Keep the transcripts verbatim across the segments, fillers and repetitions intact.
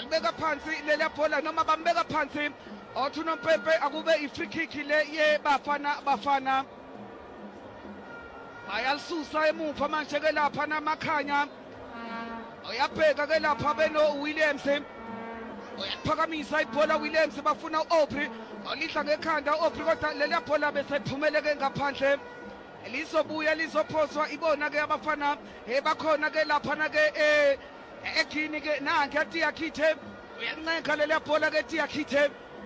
balibeka phansi leli bhola noma bambeka phansi othi uNompepe akube i-free kick le ye bafana bafana ayalisusa emuva manje ke lapha namakhanya uyabheka ke lapha beno Williams uyaphakamisa ibhola Williams bafuna uOpri olidla ngekhanda uOpri kodwa leli bhola bese phumeleke ngaphandle lizobuya lizophoswa ibona ke abafana bakhona ke lapha na ke eh ekini ke nanke athi yakhithe uyancenga leli bhola ke athi yakhithe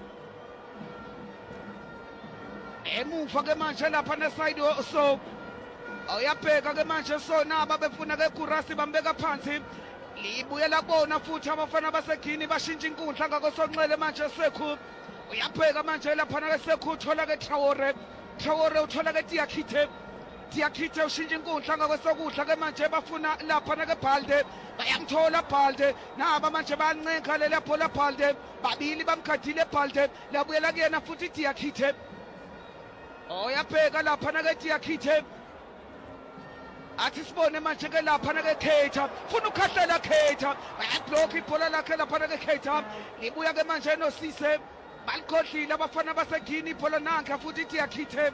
emuva ke manje lapha na side so awuyabheka ke manje so naba befuna ke Kurasi bambeka phansi libuye labona futhi abafana baseGini bashintsha inkundla ngakosonxele manje Sekhu uyabheka manje lapha na ke Sekhu uthola ke Traore Traore uthola ke Diakhithe Diakhithe ushintsha inkundla ngakwesokudla ke manje bafuna lapha na ke Balde bayamthola Balde naba manje bayancenga leli bhola Balde babili bamkhadile Balde labuyela kuyena futhi Diakhithe oyabheka lapha na ke Diakhithe athi sibone manje ke lapha na ke Keita ufuna ukhahlela Keita bayablock ibhola lakhe lapha na ke Keita libuya ke manje noSise balikhodlile abafana baseGini ibhola nanka futhi Diakhithe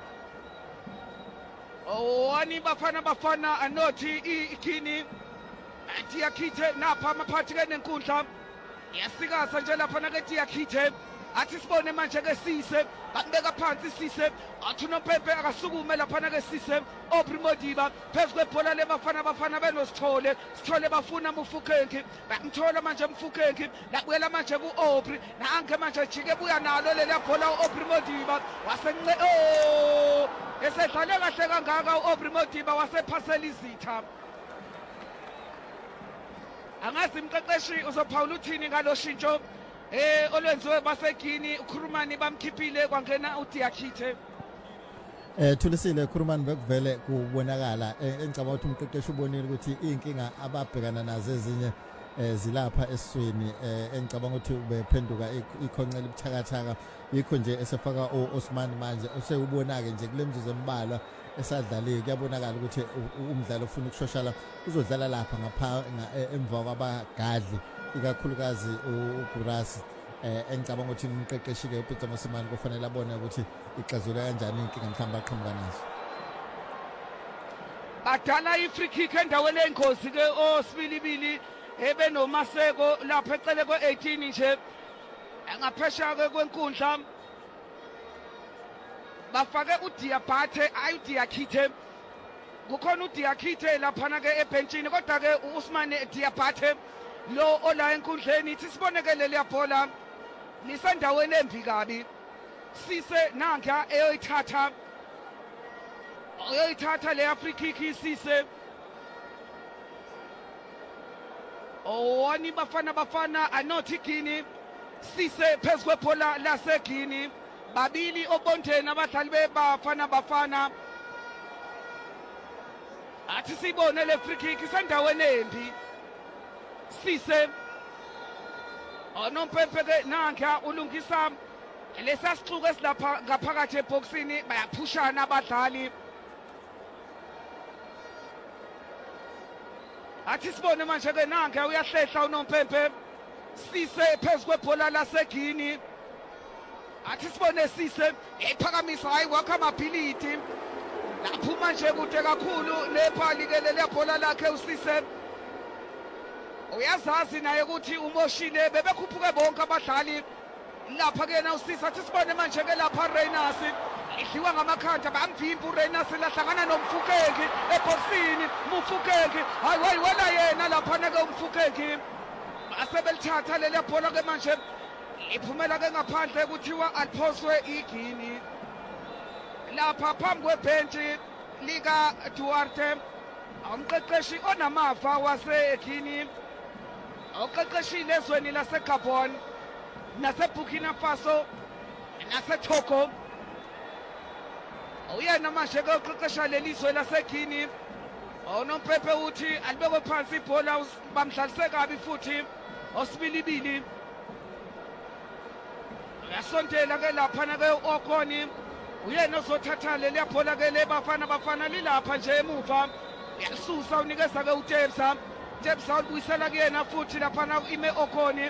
owani bafana bafana anothi iGini Diakhithe napha amaphathi ke nenkundla yasikaza nje lapha na ke Diakhithe athi sibone manje ke Sise bambeka phansi Sise athi uNompepe akasukume lapha na ke Sise Aubrey Modiba phezu kwebhola lebafana bafana benosithole sithole bafuna Mufukeng bamthola manje Mufukeng labuyela manje kuAubrey nanke manje jike buya nalo leli bhola uAubrey Modiba wasenxe oh esedlale kahle kangaka uAubrey Modiba wasephasela izitha angazi imqeqeshi uzophawula uthini ngalo shintsho eh olwenziwe baseGini uKhurumani bamkhiphile kwangena uDiakhithe eh Thulisile Khurumani bekuvele kubonakala engicabanga ukuthi umqeqeshi ubonile ukuthi inkinga ababhekana nazo ezinye zilapha esiswini engicabanga ukuthi ubephenduka ikhonqela ibuthakathaka yikho nje esefaka uOsman manje usewubona ke nje kulemzuzu embalwa esadlaliwe kuyabonakala ukuthi umdlalo ufuna ukushoshala uzodlala lapha ngapha emva kwabagadli ikakhulukazi uGurasi engicabanga ukuthi umqeqeshi ke uPeter Mosimane kufanele abone ukuthi ixazulwa kanjani inkinga mhlawumbe aqhamuka nazo badala i-free kick endaweni engozi ke osibilibili ebenomaseko lapha ecele kwe-eighteen nje ngaphesha ke kwenkundla bafake uDiabate ayi uDiakhithe kukhona uDiakhithe lapha na ke ebenchini kodwa ke uUsmane Diabate lo ola enkundleni ithi sibonekele leyabhola lisendaweni embi kabi Sise nanka eyoyithatha oyoyithatha le free kick Sise owani bafana bafana anothi Gini Sise phezu kwebhola laseGini babili obondeni abadlali bebafana bafana athi sibone le free kick isendaweni embi Sise oNompepe ke nanka ulungisa lesasixuku esilapha ngaphakathi eboxini bayaphushana abadlali athi sibone manje ke nanka uyahlehla uNompepe Sise phezu kwebhola laseGini athi sibone Sise ephakamisa hayi wakha amability lapho manje kude kakhulu lephali ke leli bhola lakhe uSise uyazazi naye ukuthi umoshile bebekhuphuke bonke abadlali lapha ke na uSise athi sibone manje ke lapha Reyners idliwa ngamakhanda bamvimba uReyners lahlangana noMfukeng eboxini Mufukeng hayi hayi wena yena lapha na ke uMfukeng asebelithatha leli bhola ke manje iphumela ke ngaphandle kuthiwa aliphoswe iGini lapha phambi kwebhenchi lika Duarte umqeqeshi onamava waseGini oqeqeshile ezweni laseGabon naseBurkina Faso naseTogo uyena manje ke uqeqesha lelizwe laseGini uNompepe uthi alibekwe phansi ibhola bamdlalise kabi futhi osibilibili uyasondela ke lapha na ke uOkoni uyena ozothatha leli bhola ke lebafana bafana lilapha nje emuva uyasusa unikeza ke uTebsa Tebsa ubuyisela kuyena futhi lapha na ime Okoni